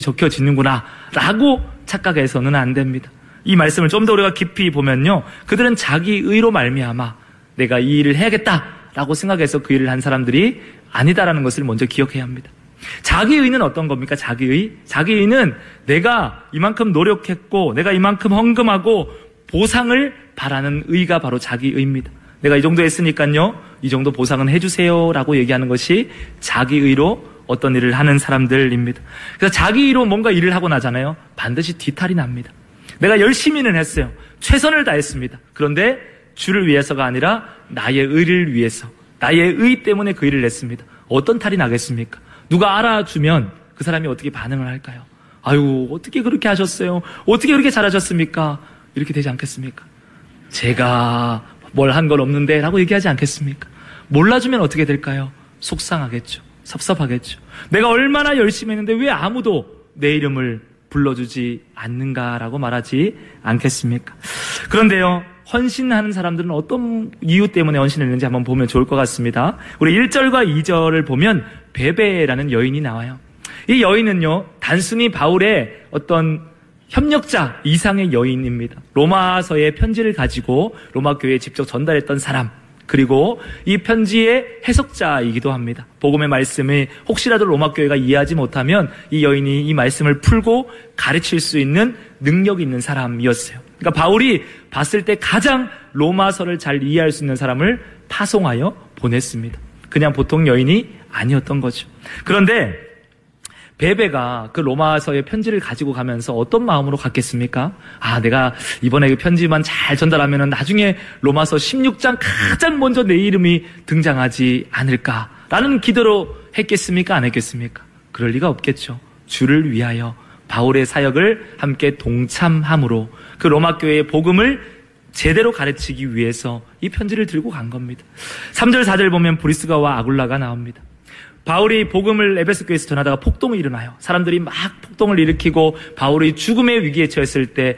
적혀지는구나 라고 착각해서는 안 됩니다. 이 말씀을 좀 더 우리가 깊이 보면요, 그들은 자기 의로 말미암아 내가 이 일을 해야겠다라고 생각해서 그 일을 한 사람들이 아니다라는 것을 먼저 기억해야 합니다. 자기 의는 어떤 겁니까? 자기 의? 자기 의는 내가 이만큼 노력했고 내가 이만큼 헌금하고 보상을 바라는 의가 바로 자기 의입니다. 내가 이 정도 했으니까요, 이 정도 보상은 해주세요 라고 얘기하는 것이 자기 의로 어떤 일을 하는 사람들입니다. 그래서 자기 의로 뭔가 일을 하고 나잖아요, 반드시 뒤탈이 납니다. 내가 열심히는 했어요. 최선을 다했습니다. 그런데 주를 위해서가 아니라 나의 의를 위해서, 나의 의 때문에 그 일을 했습니다. 어떤 탈이 나겠습니까? 누가 알아주면 그 사람이 어떻게 반응을 할까요? 아유, 어떻게 그렇게 하셨어요? 어떻게 그렇게 잘하셨습니까? 이렇게 되지 않겠습니까? 제가 뭘 한 건 없는데 라고 얘기하지 않겠습니까? 몰라주면 어떻게 될까요? 속상하겠죠. 섭섭하겠죠. 내가 얼마나 열심히 했는데 왜 아무도 내 이름을 불러주지 않는가라고 말하지 않겠습니까? 그런데요, 헌신하는 사람들은 어떤 이유 때문에 헌신했는지 한번 보면 좋을 것 같습니다. 우리 1절과 2절을 보면 베베라는 여인이 나와요. 이 여인은요, 단순히 바울의 어떤 협력자 이상의 여인입니다. 로마서의 편지를 가지고 로마 교회에 직접 전달했던 사람, 그리고 이 편지의 해석자이기도 합니다. 복음의 말씀이 혹시라도 로마 교회가 이해하지 못하면 이 여인이 이 말씀을 풀고 가르칠 수 있는 능력이 있는 사람이었어요. 그러니까 바울이 봤을 때 가장 로마서를 잘 이해할 수 있는 사람을 파송하여 보냈습니다. 그냥 보통 여인이 아니었던 거죠. 그런데 베베가 그 로마서의 편지를 가지고 가면서 어떤 마음으로 갔겠습니까? 아, 내가 이번에 그 편지만 잘 전달하면 나중에 로마서 16장 가장 먼저 내 이름이 등장하지 않을까라는 기도로 했겠습니까? 안 했겠습니까? 그럴 리가 없겠죠. 주를 위하여 바울의 사역을 함께 동참함으로 그 로마 교회의 복음을 제대로 가르치기 위해서 이 편지를 들고 간 겁니다. 3절 4절 보면 브리스가와 아굴라가 나옵니다. 바울이 복음을 에베소 교회에서 전하다가 폭동이 일어나요. 사람들이 막 폭동을 일으키고 바울이 죽음의 위기에 처했을 때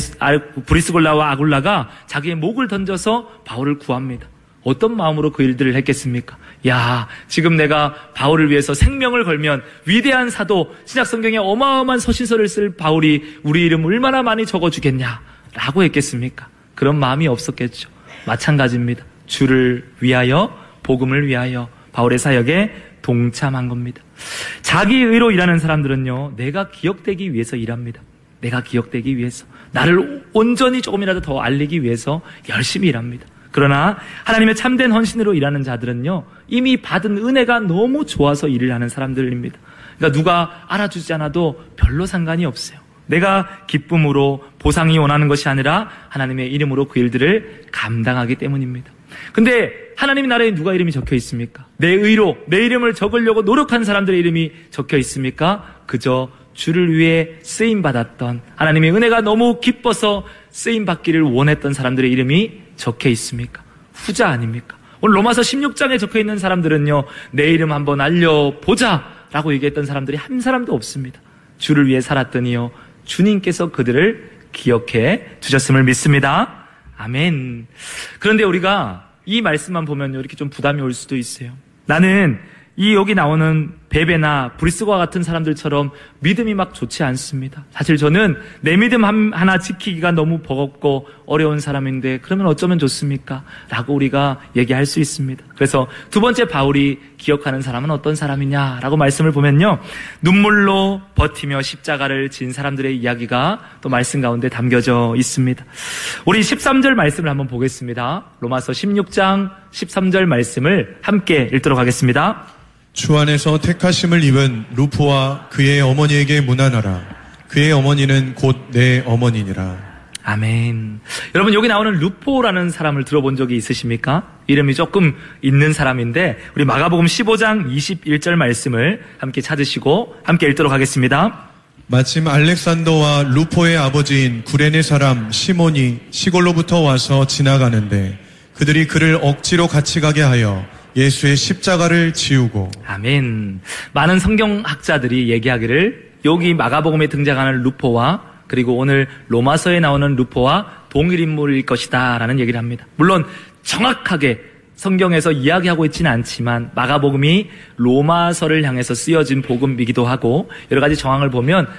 브리스골라와 아굴라가 자기의 목을 던져서 바울을 구합니다. 어떤 마음으로 그 일들을 했겠습니까? 야, 지금 내가 바울을 위해서 생명을 걸면 위대한 사도, 신약성경에 어마어마한 서신서를 쓸 바울이 우리 이름 얼마나 많이 적어주겠냐 라고 했겠습니까? 그런 마음이 없었겠죠. 마찬가지입니다. 주를 위하여, 복음을 위하여 바울의 사역에 동참한 겁니다. 자기 의로 일하는 사람들은요, 내가 기억되기 위해서 일합니다. 내가 기억되기 위해서, 나를 온전히 조금이라도 더 알리기 위해서 열심히 일합니다. 그러나 하나님의 참된 헌신으로 일하는 자들은요, 이미 받은 은혜가 너무 좋아서 일을 하는 사람들입니다. 그러니까 누가 알아주지 않아도 별로 상관이 없어요. 내가 기쁨으로 보상이 원하는 것이 아니라 하나님의 이름으로 그 일들을 감당하기 때문입니다. 근데 하나님 나라에 누가 이름이 적혀 있습니까? 내 의로 내 이름을 적으려고 노력한 사람들의 이름이 적혀 있습니까? 그저 주를 위해 쓰임받았던, 하나님의 은혜가 너무 기뻐서 쓰임받기를 원했던 사람들의 이름이 적혀 있습니까? 후자 아닙니까? 오늘 로마서 16장에 적혀 있는 사람들은요, 내 이름 한번 알려보자 라고 얘기했던 사람들이 한 사람도 없습니다. 주를 위해 살았더니요, 주님께서 그들을 기억해 주셨음을 믿습니다. 아멘. 그런데 우리가 이 말씀만 보면 이렇게 좀 부담이 올 수도 있어요. 나는 이 여기 나오는 베베나 브리스과 같은 사람들처럼 믿음이 막 좋지 않습니다. 사실 저는 내 믿음 하나 지키기가 너무 버겁고 어려운 사람인데 그러면 어쩌면 좋습니까? 라고 우리가 얘기할 수 있습니다. 그래서 두 번째 바울이 기억하는 사람은 어떤 사람이냐라고 말씀을 보면요, 눈물로 버티며 십자가를 진 사람들의 이야기가 또 말씀 가운데 담겨져 있습니다. 우리 13절 말씀을 한번 보겠습니다. 로마서 16장 13절 말씀을 함께 읽도록 하겠습니다. 주 안에서 택하심을 입은 루포와 그의 어머니에게 문안하라. 그의 어머니는 곧 내 어머니니라. 아멘. 여러분, 여기 나오는 루포라는 사람을 들어본 적이 있으십니까? 이름이 조금 있는 사람인데 우리 마가복음 15장 21절 말씀을 함께 찾으시고 함께 읽도록 하겠습니다. 마침 알렉산더와 루포의 아버지인 구레네 사람 시몬이 시골로부터 와서 지나가는데 그들이 그를 억지로 같이 가게 하여 예수의 십자가를 지우고. 아멘. 많은 성경학자들이 얘기하기를 여기 마가복음에 등장하는 루포와 그리고 오늘 로마서에 나오는 루포와 동일 인물일 것이다 라는 얘기를 합니다. 물론 정확하게 성경에서 이야기하고 있지는 않지만 마가복음이 로마서를 향해서 쓰여진 복음이기도 하고 여러 가지 정황을 보면